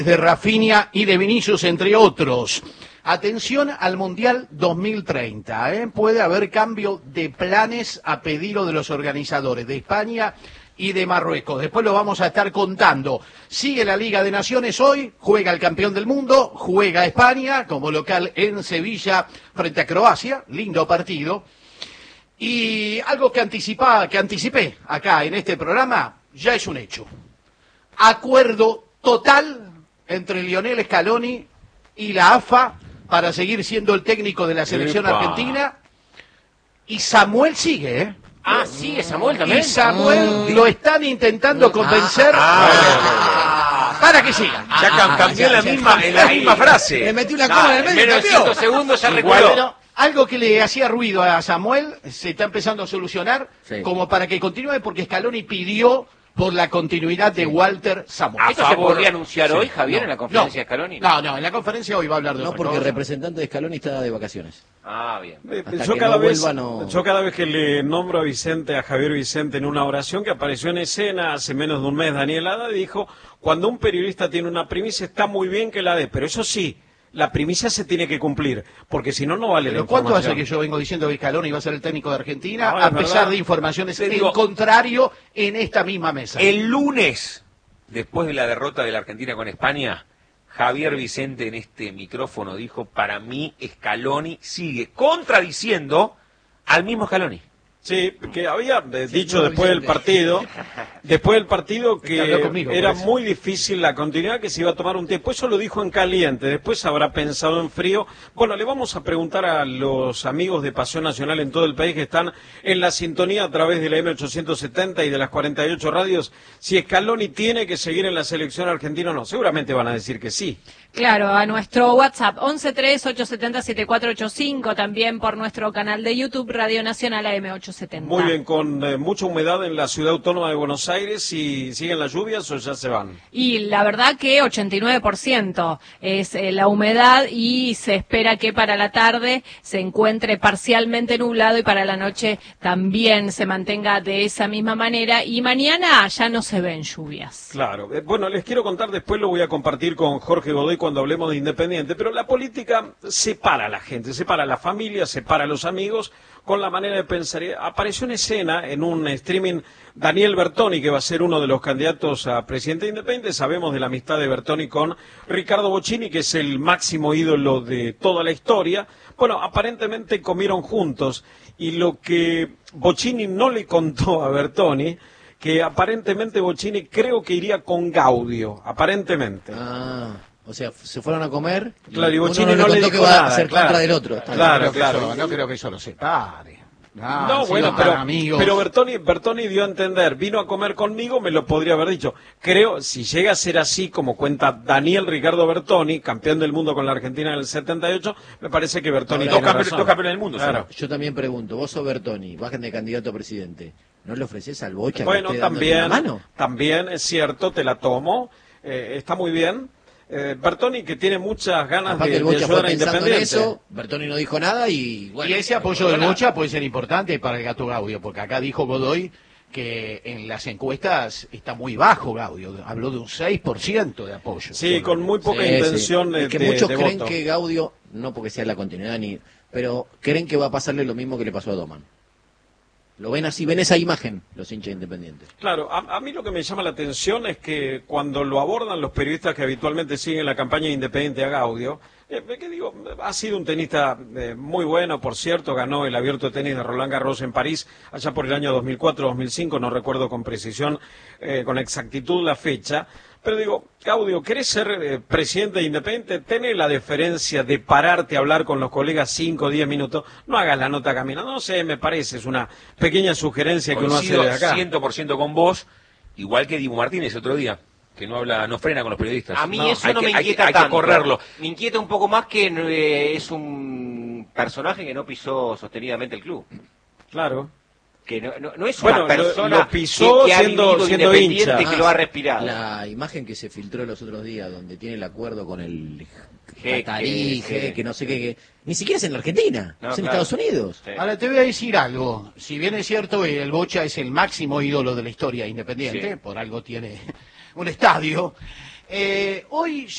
de Rafinha y de Vinicius, entre otros. Atención al Mundial 2030, puede haber cambio de planes a pedido de los organizadores de España y de Marruecos. Después lo vamos a estar contando. Sigue la Liga de Naciones hoy, juega el campeón del mundo, juega España como local en Sevilla frente a Croacia, lindo partido. Y algo que anticipé acá en este programa, ya es un hecho. Acuerdo total entre Lionel Scaloni y la AFA para seguir siendo el técnico de la selección argentina. Y Samuel sigue, ¿sigue Samuel también? Y Samuel lo están intentando convencer para que siga. Ya cambió en la misma frase. Le metió una coma en el medio. Menos de 5 segundos ya recuerdo. Algo que le hacía ruido a Samuel se está empezando a solucionar, como para que continúe, porque Scaloni pidió por la continuidad de Walter Samuel. ¿Esto se podría anunciar hoy, Javier, en la conferencia de Scaloni? No, en la conferencia hoy va a hablar de No, porque el representante de Scaloni está de vacaciones. Bien. Yo cada vez que le nombro a Javier Vicente en una oración que apareció en escena hace menos de un mes, Daniel Hada dijo, cuando un periodista tiene una primicia está muy bien que la dé, pero eso sí, la primicia se tiene que cumplir, porque si no, no vale la información. ¿Cuánto hace que yo vengo diciendo que Scaloni iba a ser el técnico de Argentina, a pesar de informaciones en contrario en esta misma mesa? El lunes, después de la derrota de la Argentina con España, Javier Vicente en este micrófono dijo, para mí Scaloni sigue contradiciendo al mismo Scaloni. Sí, que había dicho después del partido que era muy difícil la continuidad, que se iba a tomar un tiempo. Eso lo dijo en caliente, después habrá pensado en frío. Bueno, le vamos a preguntar a los amigos de Pasión Nacional en todo el país que están en la sintonía a través de la M870 y de las 48 radios, si Scaloni tiene que seguir en la selección argentina o no. Seguramente van a decir que sí. Claro, a nuestro WhatsApp 1138707485, también por nuestro canal de YouTube Radio Nacional AM870. Muy bien, con mucha humedad en la ciudad autónoma de Buenos Aires, ¿y siguen las lluvias o ya se van? Y la verdad que 89% es la humedad y se espera que para la tarde se encuentre parcialmente nublado y para la noche también se mantenga de esa misma manera, y mañana ya no se ven lluvias. Claro, bueno, les quiero contar, después lo voy a compartir con Jorge Godoy cuando hablemos de Independiente, pero la política separa a la gente, separa a la familia, separa a los amigos con la manera de pensar. Apareció en escena en un streaming Daniel Bertoni, que va a ser uno de los candidatos a presidente Independiente. Sabemos de la amistad de Bertoni con Ricardo Bocchini, que es el máximo ídolo de toda la historia. Bueno, aparentemente comieron juntos, y lo que Bocchini no le contó a Bertoni, que aparentemente Bocchini creo que iría con Gaudio, aparentemente. O sea, se fueron a comer. Claro, y Bocchini no le dijo que va nada, a ser contra del otro. Claro. No creo que eso lo separe. Pero Bertoni dio a entender, vino a comer conmigo, me lo podría haber dicho. Creo, si llega a ser así, como cuenta Daniel Ricardo Bertoni, campeón del mundo con la Argentina en el 78, me parece que Bertoni tiene razón. Dos campeones del mundo, claro. ¿sí? Yo también pregunto, vos sos Bertoni, bajen de candidato a presidente, ¿no le ofreces al Bocha bueno, que esté dándote la mano? También es cierto, te la tomo, está muy bien. Bertoni, que tiene muchas ganas de ayudar a Independiente. Eso, Bertoni no dijo nada y bueno. Y ese apoyo del Bocha puede ser importante para el Gato Gaudio, porque acá dijo Godoy que en las encuestas está muy bajo Gaudio, habló de un 6% de apoyo. Sí, con muy poca intención de que muchos de creen voto. que Gaudio, no porque sea la continuidad pero creen que va a pasarle lo mismo que le pasó a Doman. Lo ven así, ven esa imagen los hinchas independientes. Claro, a mí lo que me llama la atención es que cuando lo abordan los periodistas que habitualmente siguen la campaña Independiente a Gaudio, que digo, ha sido un tenista muy bueno, por cierto, ganó el Abierto de Tenis de Roland Garros en París allá por el año 2004-2005, no recuerdo con precisión, con exactitud la fecha. Pero digo, Gaudio, ¿querés ser presidente de Independiente? Tenés la deferencia de pararte a hablar con los colegas 5 o 10 minutos. No hagas la nota caminando. No sé, me parece, es una pequeña sugerencia que uno hace de acá. 100% con vos, igual que Dibu Martínez otro día, que no frena con los periodistas. A mí eso no me inquieta tanto. Hay que correrlo. Me inquieta un poco más que es un personaje que no pisó sostenidamente el club. Claro. Que no es una persona lo pisó que ha siendo Independiente, hincha. que lo ha respirado. La imagen que se filtró los otros días, donde tiene el acuerdo con el que no sé qué, ni siquiera es en la Argentina, es en Estados Unidos. Sí. Ahora te voy a decir algo, si bien es cierto que el Bocha es el máximo ídolo de la historia Independiente, por algo tiene un estadio, hoy